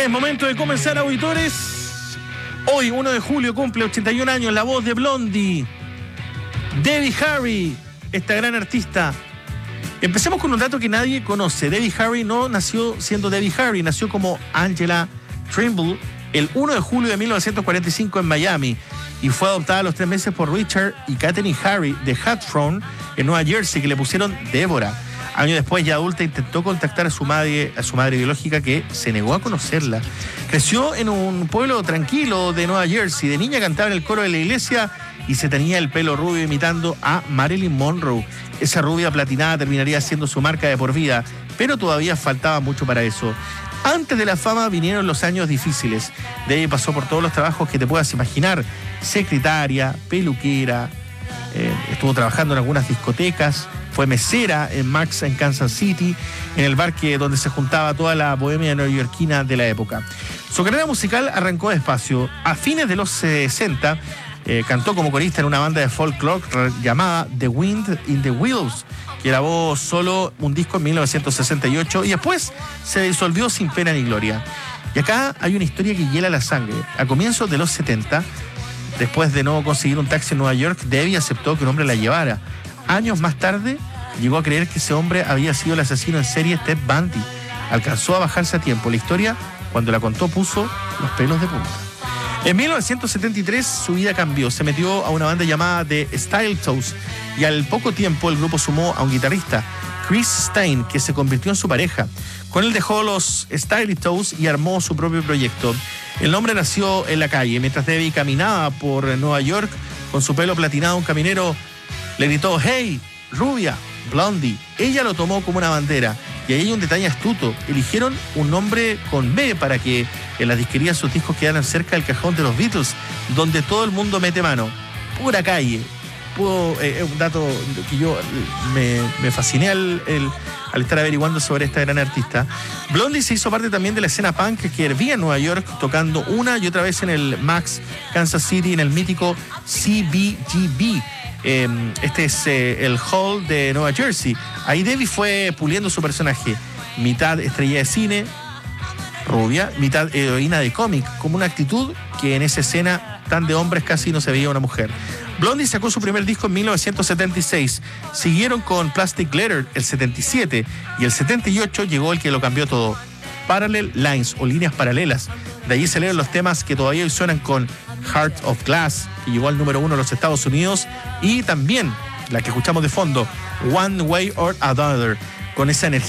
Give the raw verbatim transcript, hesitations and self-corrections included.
Es momento de comenzar, auditores. Hoy, uno de julio, cumple ochenta y un años la voz de Blondie, Debbie Harry, esta gran artista. Empecemos con un dato que nadie conoce. Debbie Harry no nació siendo Debbie Harry, nació como Angela Trimble el uno de julio de mil novecientos cuarenta y cinco en Miami y fue adoptada a los tres meses por Richard y Katherine Harry de Hawthorne en Nueva Jersey, que le pusieron Débora. Años después, ya adulta, intentó contactar a su madre, a su madre biológica, que se negó a conocerla. Creció en un pueblo tranquilo de Nueva Jersey. De niña cantaba en el coro de la iglesia y se tenía el pelo rubio imitando a Marilyn Monroe. Esa rubia platinada terminaría siendo su marca de por vida, pero todavía faltaba mucho para eso. Antes de la fama vinieron los años difíciles. De ahí pasó por todos los trabajos que te puedas imaginar. Secretaria, peluquera, eh, estuvo trabajando en algunas discotecas, fue mesera en Max en Kansas City, en el bar que, donde se juntaba toda la bohemia neoyorquina de la época. Su carrera musical arrancó despacio. A fines de los sesenta, eh, cantó como corista en una banda de folklore llamada The Wind in the Willows, que grabó solo un disco en mil novecientos sesenta y ocho y después se disolvió sin pena ni gloria. Y acá hay una historia que hiela la sangre. A comienzos de los setenta, después de no conseguir un taxi en Nueva York, Debbie aceptó que un hombre la llevara. Años más tarde, llegó a creer que ese hombre había sido el asesino en serie Ted Bundy. Alcanzó a bajarse a tiempo. La historia, cuando la contó, puso los pelos de punta. En mil novecientos setenta y tres su vida cambió. Se metió a una banda llamada The Style Toes y al poco tiempo el grupo sumó a un guitarrista, Chris Stein, que se convirtió en su pareja. Con él dejó los Style Toes y armó su propio proyecto. El nombre nació en la calle. Mientras Debbie caminaba por Nueva York con su pelo platinado, un caminero le gritó: "Hey, rubia, Blondie". Ella lo tomó como una bandera. Y ahí hay un detalle astuto. Eligieron un nombre con B para que en las disquerías sus discos quedaran cerca del cajón de los Beatles, donde todo el mundo mete mano. Pura calle. Puedo, eh, un dato que yo me, me fasciné al, el, al estar averiguando sobre esta gran artista. Blondie se hizo parte también de la escena punk que hervía en Nueva York, tocando una y otra vez en el Max Kansas City, en el mítico C B G B. Eh, este es eh, el hall de Nueva Jersey. Ahí Debbie fue puliendo su personaje, mitad estrella de cine, rubia, mitad heroína de cómic, como una actitud que en esa escena tan de hombres casi no se veía una mujer. Blondie sacó su primer disco en mil novecientos setenta y seis, siguieron con Plastic Letter el setenta y siete y el setenta y ocho llegó el que lo cambió todo, Parallel Lines o líneas paralelas. De allí salieron los temas que todavía hoy suenan con Heart of Glass, que llegó al número uno en los Estados Unidos, y también la que escuchamos de fondo, One Way or Another, con esa energía